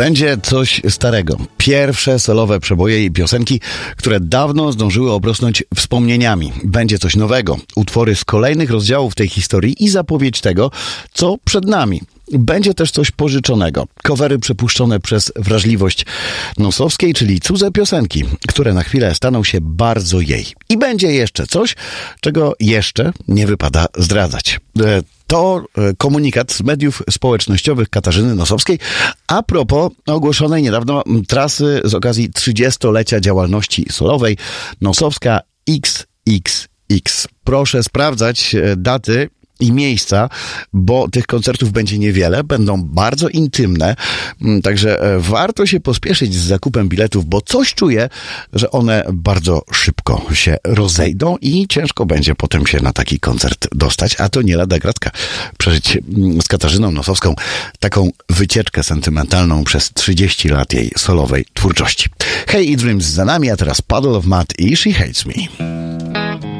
Będzie coś starego. Pierwsze solowe przeboje jej piosenki, które dawno zdążyły obrosnąć wspomnieniami. Będzie coś nowego. Utwory z kolejnych rozdziałów tej historii i zapowiedź tego, co przed nami. Będzie też coś pożyczonego. Covery przepuszczone przez wrażliwość Nosowskiej, czyli cudze piosenki, które na chwilę staną się bardzo jej. I będzie jeszcze coś, czego jeszcze nie wypada zdradzać. To komunikat z mediów społecznościowych Katarzyny Nosowskiej a propos ogłoszonej niedawno trasy z okazji 30-lecia działalności solowej Nosowska XXX. Proszę sprawdzać daty i miejsca, bo tych koncertów będzie niewiele, będą bardzo intymne, także warto się pospieszyć z zakupem biletów, bo coś czuję, że one bardzo szybko się rozejdą i ciężko będzie potem się na taki koncert dostać, a to nie lada gratka przeżyć z Katarzyną Nosowską taką wycieczkę sentymentalną przez 30 lat jej solowej twórczości. Hey, It Dreams za nami, a teraz Puddle of Mud i She Hates Me.